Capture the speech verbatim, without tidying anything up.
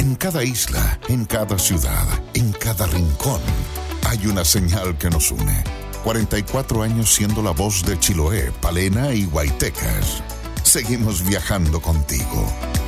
En cada isla, en cada ciudad, en cada rincón, hay una señal que nos une. cuarenta y cuatro años siendo la voz de Chiloé, Palena y Guaytecas. Seguimos viajando contigo.